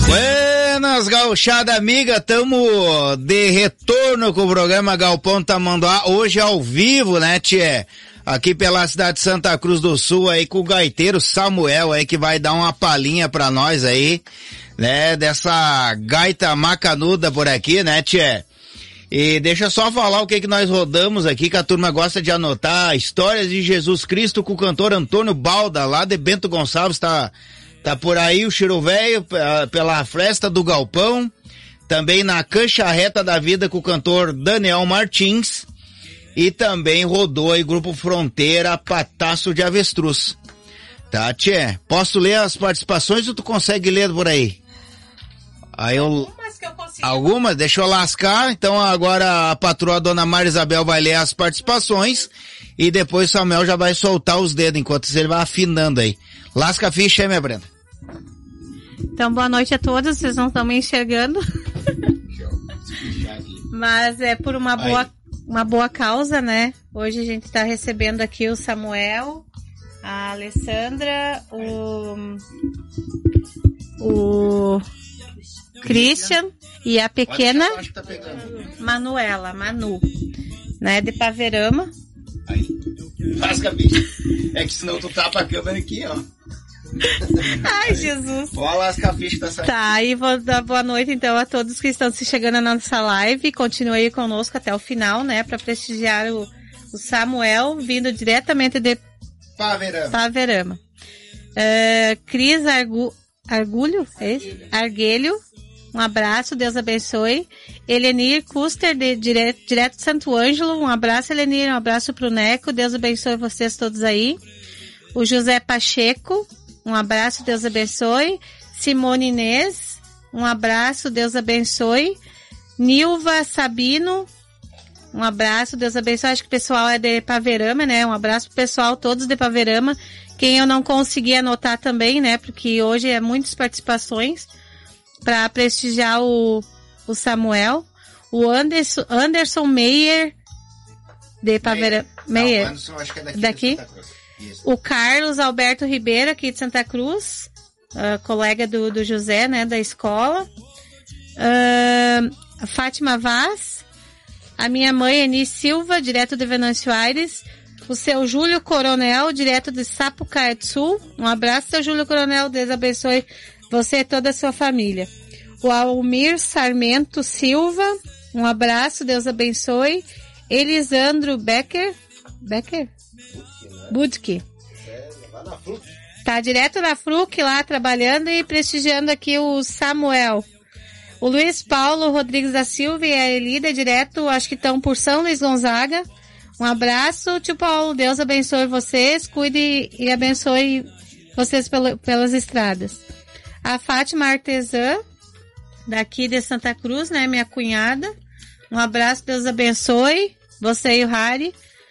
Buenas, gauchada amiga, tamo de retorno com o programa Galpão Tamanduá, hoje ao vivo, né, tchê? Aqui pela cidade de Santa Cruz do Sul, aí com o gaiteiro Samuel aí, que vai dar uma palhinha pra nós aí, né, dessa gaita macanuda por aqui, né, tchê? E deixa eu só falar o que nós rodamos aqui, que a turma gosta de anotar, Histórias de Jesus Cristo com o cantor Antônio Balda, lá de Bento Gonçalves, tá por aí o Chiro Velho, pela Festa do Galpão, também na Cancha Reta da Vida com o cantor Daniel Martins, e também rodou aí Grupo Fronteira, Pataço de Avestruz. Tá, tchê? Posso ler as participações ou tu consegue ler por aí? Aí algumas que eu consigo. Algumas? Deixa eu lascar. Então agora a patroa Dona Maria Isabel vai ler as participações e depois o Samuel já vai soltar os dedos enquanto ele vai afinando aí. Lasca a ficha aí, minha Brenda. Então, boa noite a todos, vocês não estão me enxergando. Mas é por uma boa causa, né? Hoje a gente está recebendo aqui o Samuel, a Alessandra, o Christian e a pequena Manuela, Manu, né? De Paverama. Aí, lasca a ficha. É que senão tu tapa a câmera aqui, ó. Ai, Jesus. Olha lá as cafichas que tá saindo. Tá, e vou dar boa noite então a todos que estão se chegando na nossa live. Continue aí conosco até o final, né? Pra prestigiar o Samuel, vindo diretamente de Paverama. Cris Argulho, é isso? Arguelho. Um abraço, Deus abençoe. Elenir Custer, direto de Santo Ângelo. Um abraço, Elenir. Um abraço pro Neco. Deus abençoe vocês todos aí. O José Pacheco. Um abraço, Deus abençoe. Simone Inês, um abraço, Deus abençoe. Nilva Sabino, um abraço, Deus abençoe. Acho que o pessoal é de Paverama, né? Um abraço pro pessoal, todos de Paverama. Quem eu não consegui anotar também, né? Porque hoje é muitas participações para prestigiar o Samuel. O Anderson Meyer, de Paverama. Meyer. Anderson, acho que é daqui. O Carlos Alberto Ribeiro, aqui de Santa Cruz, colega do José, né, da escola. A Fátima Vaz, a minha mãe, Eni Silva, direto de Venâncio Aires. O seu Júlio Coronel, direto de Sapucaia do Sul. Um abraço, seu Júlio Coronel, Deus abençoe você e toda a sua família. O Almir Sarmento Silva, um abraço, Deus abençoe. Elisandro Becker? Budke. Tá direto na Fruc lá trabalhando e prestigiando aqui o Samuel. O Luiz Paulo Rodrigues da Silva e a Elida direto, acho que estão por São Luís Gonzaga. Um abraço, tio Paulo, Deus abençoe vocês, cuide e abençoe vocês pelas estradas. A Fátima Artesã, daqui de Santa Cruz, né, minha cunhada. Um abraço, Deus abençoe você e o Harry.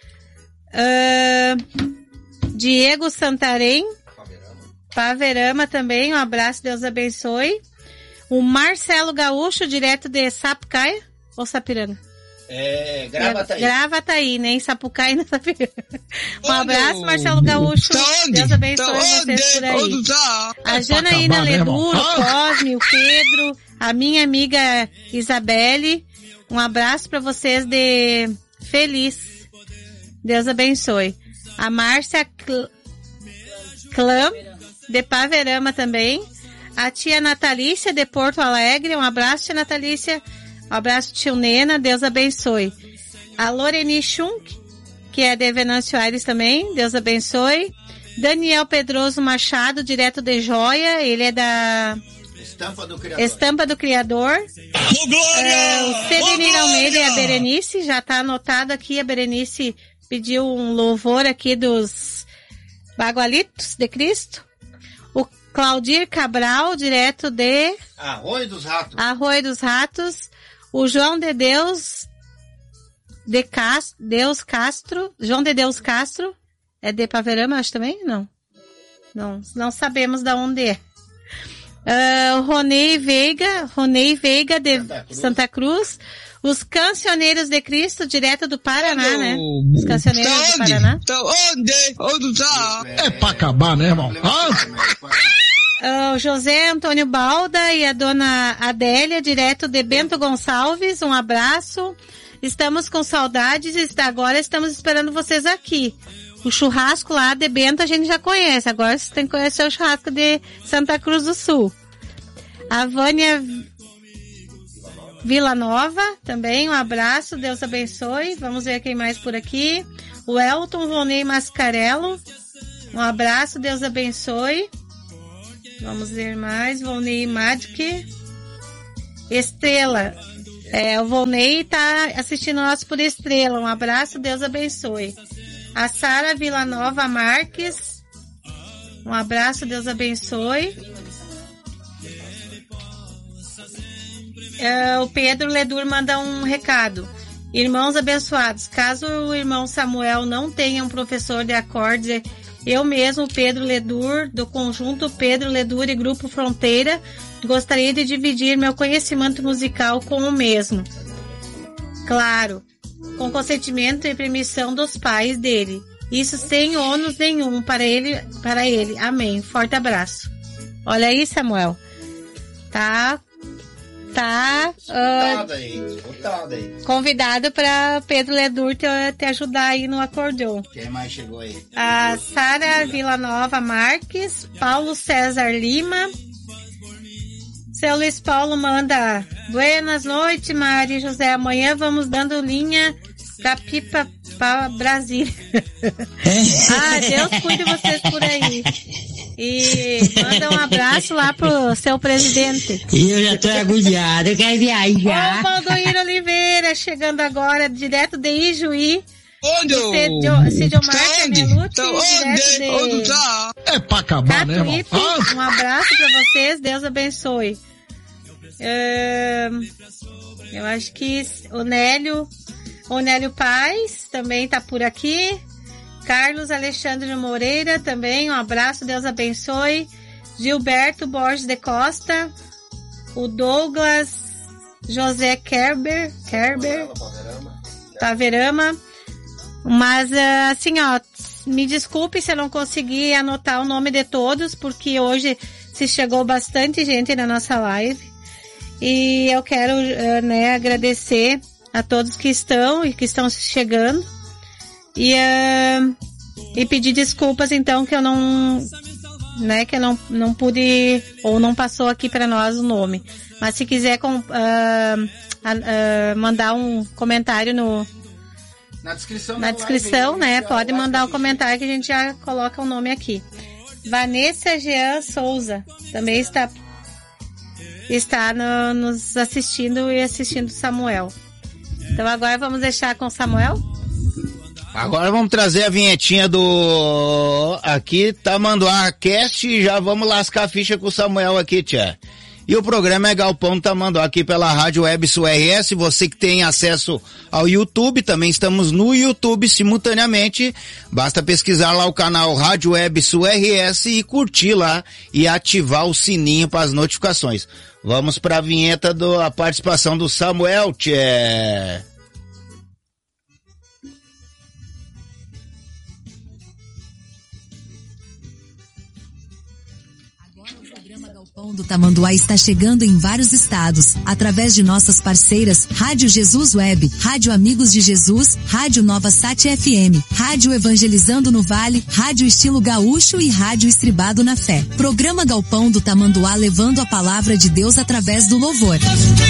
Diego Santarém, Paverama também, um abraço, Deus abençoe. O Marcelo Gaúcho, direto de Sapucaia ou Sapiranga? Gravataí, nem Sapucaia nem Sapiranga. Um abraço, Marcelo Gaúcho, Deus abençoe vocês por aí. A Janaína Leduro, o Cosme, o Pedro, a minha amiga Isabelle, um abraço para vocês de Feliz. Deus abençoe. A Márcia Clã, de Paverama também. A tia Natalícia, de Porto Alegre. Um abraço, tia Natalícia. Um abraço, tio Nena. Deus abençoe. A Loreni Schunk, que é de Venâncio Aires também. Deus abençoe. Daniel Pedroso Machado, direto de Joia. Ele é da Estampa do Criador. O Serenir Almeida e a Berenice. Já está anotado aqui. A Berenice pediu um louvor aqui dos Bagualitos de Cristo. O Claudir Cabral, direto de Arroio dos Ratos. O João de Deus Castro. João de Deus Castro. É de Paverama, acho também? Não sabemos de onde é. Ronei Veiga de Santa Cruz. Os Cancioneiros de Cristo, direto do Paraná, né? Os Cancioneiros do Paraná. Onde tá? É pra acabar, né, irmão? o José Antônio Balda e a dona Adélia, direto de Bento Gonçalves, um abraço. Estamos com saudades e agora estamos esperando vocês aqui. O churrasco lá de Bento a gente já conhece, agora você tem que conhecer o churrasco de Santa Cruz do Sul. A Vânia Vila Nova também, um abraço, Deus abençoe. Vamos ver quem mais por aqui. O Elton Volney Mascarello, um abraço, Deus abençoe. Vamos ver mais, Volney Magic. Estrela, o Volney tá assistindo nós por Estrela, um abraço, Deus abençoe. A Sara Villanova Marques, um abraço, Deus abençoe. O Pedro Ledur manda um recado. Irmãos abençoados, caso o irmão Samuel não tenha um professor de acorde, eu mesmo, Pedro Ledur, do conjunto Pedro Ledur e Grupo Fronteira, gostaria de dividir meu conhecimento musical com o mesmo. Claro, com consentimento e permissão dos pais dele. Isso sem ônus nenhum para ele. Amém. Forte abraço. Olha aí, Samuel. Tá convidado para Pedro Ledur te ajudar aí no acordeon. Quem mais chegou aí? A Sara Villanova Marques, Paulo César Lima. Seu Luiz Paulo manda: buenas noites, Maria José. Amanhã vamos dando linha pra Pipa para Brasília. Deus cuide de vocês por aí. E manda um abraço lá pro seu presidente. Eu já tô agoniado, eu quero viajar. O Valdoir Oliveira, chegando agora, direto de Ijuí. Onde Cidiomar Canelucci, direto de... É pra acabar, Catuípe, né, um abraço pra vocês, Deus abençoe. Eu acho que o Nélio Paz também tá por aqui. Carlos Alexandre Moreira também, um abraço, Deus abençoe. Gilberto Borges de Costa, o Douglas José Kerber Taverama. Mas assim, me desculpe se eu não consegui anotar o nome de todos, porque hoje se chegou bastante gente na nossa live. E eu quero agradecer a todos que estão e que estão chegando. E pedir desculpas, então, que eu não pude, ou não passou aqui para nós o nome. Mas se quiser mandar um comentário na descrição, né? Pode mandar um comentário que a gente já coloca o nome aqui. Vanessa Jean Souza também está nos assistindo e assistindo Samuel. Então agora vamos deixar com Samuel. Agora vamos trazer a vinhetinha do aqui, Tamanduá Cast, e já vamos lascar a ficha com o Samuel aqui, tia. E o programa é Galpão Tamanduá aqui pela Rádio Web Sul RS. Você que tem acesso ao YouTube, também estamos no YouTube simultaneamente. Basta pesquisar lá o canal Rádio Web Sul RS e curtir lá e ativar o sininho para as notificações. Vamos para a vinheta da participação do Samuel, tia. O Galpão do Tamanduá está chegando em vários estados, através de nossas parceiras Rádio Jesus Web, Rádio Amigos de Jesus, Rádio Nova Sat FM, Rádio Evangelizando no Vale, Rádio Estilo Gaúcho e Rádio Estribado na Fé. Programa Galpão do Tamanduá, levando a palavra de Deus através do louvor.